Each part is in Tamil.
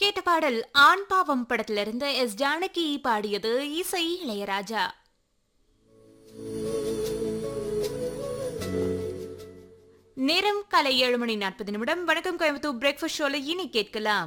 கேட்ட பாடல் ஆண் பாவம் படத்திலிருந்து எஸ் ஜானகி பாடியது. இசை இளையராஜா. நேரம் காலை 7:40. வணக்கம் கோயம்புத்தூர் பிரேக்ஃபாஸ்ட் ஷோல இனி கேட்கலாம்.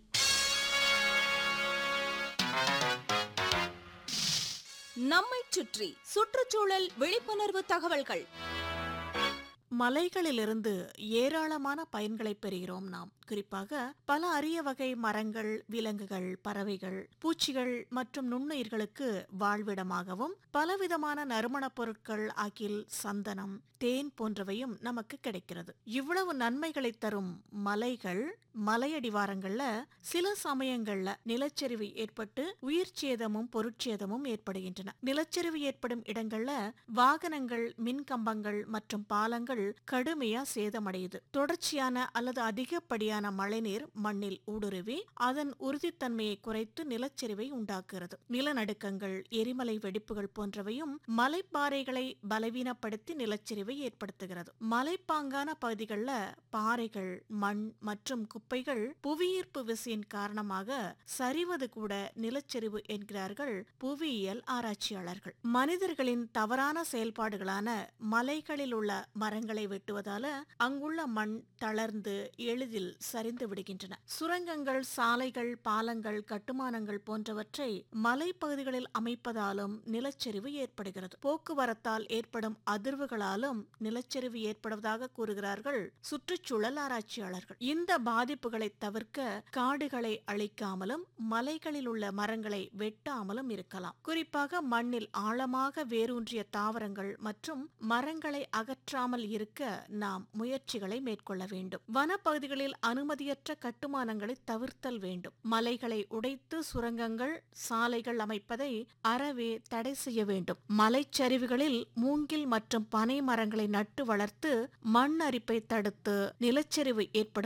நம்மைச் சுற்றி சுற்றுச்சூழல் விழிப்புணர்வு தகவல்கள். மலைகளிலிருந்து ஏராளமான பயன்களை பெறுகிறோம் நாம். குறிப்பாக பல அரிய வகை மரங்கள், விலங்குகள், பறவைகள், பூச்சிகள் மற்றும் நுண்ணுயிர்களுக்கு வாழ்விடமாகவும் பலவிதமான நறுமணப் பொருட்கள், அகில், சந்தனம், தேன் போன்றவையும் நமக்கு கிடைக்கிறது. இவ்வளவு நன்மைகளை தரும் மலைகள், மலையடிவாரங்கள்ல சில சமயங்கள்ல நிலச்சரிவு ஏற்பட்டு உயிர் சேதமும் பொருட்சேதமும் ஏற்படுகின்றன. நிலச்சரிவு ஏற்படும் இடங்கள்ல வாகனங்கள், மின்கம்பங்கள் மற்றும் பாலங்கள் கடுமையா சேதமடையுது. தொடர்ச்சியான அல்லது அதிகப்படியான மழைநீர் மண்ணில் ஊடுருவி அதன் உறுதித்தன்மையை குறைத்து நிலச்சரிவை உண்டாக்குகிறது. நிலநடுக்கங்கள், எரிமலை வெடிப்புகள் போன்றவையும் மலைப்பாறைகளை பலவீனப்படுத்தி நிலச்சரிவை ஏற்படுத்துகிறது. மலைப்பாங்கான பகுதிகளில் பாறைகள், மண் மற்றும் குப்பைகள் புவியீர்ப்பு விசையின் காரணமாக சரிவது கூட நிலச்சரிவு என்கிறார்கள் புவியியல் ஆராய்ச்சியாளர்கள். மனிதர்களின் தவறான செயல்பாடுகளான மலைகளில் உள்ள மரங்களை வெட்டுவதால அங்குள்ள மண் தளர்ந்து எளிதில் சரிந்து விடுகின்றன. சுரங்கங்கள், சாலைகள், பாலங்கள், கட்டுமானங்கள் போன்றவற்றை மலைப்பகுதிகளில் அமைப்பதாலும் நிலச்சரிவு ஏற்படுகிறது. போக்குவரத்தால் ஏற்படும் அதிர்வுகளாலும் நிலச்சரிவு ஏற்படுவதாக கூறுகிறார்கள் சுற்றுச்சூழல் ஆராய்ச்சியாளர்கள். இந்த பாதிப்புகளை தவிர்க்க காடுகளை அழிக்காமலும் மலைகளில் உள்ள மரங்களை வெட்டாமலும் இருக்கலாம். குறிப்பாக மண்ணில் ஆழமாக வேரூன்றிய தாவரங்கள் மற்றும் மரங்களை அகற்றாமல் இருக்க நாம் முயற்சிகளை மேற்கொள்ள வேண்டும். வனப்பகுதிகளில் அனுமதியற்ற கட்டுமானங்களை தவிர்த்தல் வேண்டும். மலைகளை உடைத்து சுரங்கங்கள், சாலைகள் அமைப்பதை அறவே தடை செய்ய வேண்டும். மலைச்சரிவுகளில் மூங்கில் மற்றும் பனை மரங்களை நட்டு வளர்த்து மண் அரிப்பை தடுத்து நிலச்சரிவு ஏற்படும்